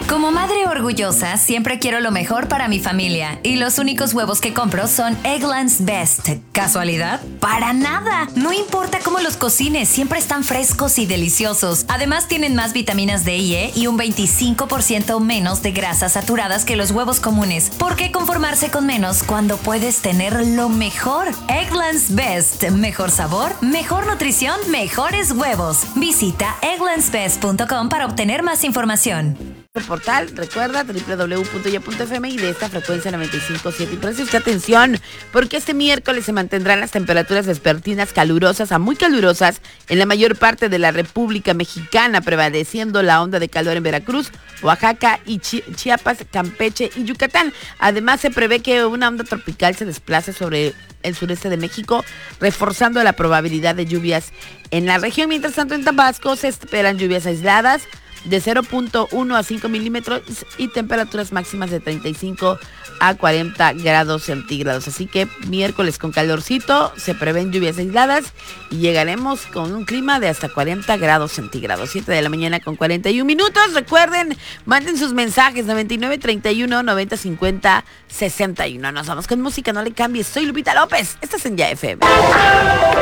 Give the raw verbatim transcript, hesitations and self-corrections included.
Como madre orgullosa, siempre quiero lo mejor para mi familia. Y los únicos huevos que compro son Eggland's Best. ¿Casualidad? ¡Para nada! No importa cómo los cocines, siempre están frescos y deliciosos. Además, tienen más vitaminas D y E y un veinticinco por ciento menos de grasas saturadas que los huevos comunes. ¿Por qué conformarse con menos cuando puedes tener lo mejor? Eggland's Best. Mejor sabor, mejor nutrición, mejores huevos. Visita egglands best punto com para obtener más información. Portal, recuerda, doble u doble u doble u punto ya punto efe eme y de esta frecuencia noventa y cinco punto siete. Y preste usted atención, porque este miércoles se mantendrán las temperaturas vespertinas calurosas a muy calurosas en la mayor parte de la República Mexicana, prevaleciendo la onda de calor en Veracruz, Oaxaca y Chi- Chiapas, Campeche y Yucatán. Además, se prevé que una onda tropical se desplace sobre el sureste de México, reforzando la probabilidad de lluvias en la región. Mientras tanto, en Tabasco se esperan lluvias aisladas de cero punto uno a cinco milímetros y temperaturas máximas de treinta y cinco a cuarenta grados centígrados. Así que miércoles con calorcito, se prevén lluvias aisladas y llegaremos con un clima de hasta cuarenta grados centígrados. siete de la mañana con cuarenta y un minutos. Recuerden, manden sus mensajes noventa y nueve treinta y uno noventa cincuenta sesenta y uno. Nos vamos con música, no le cambies. Soy Lupita López. Estás en Ya F M.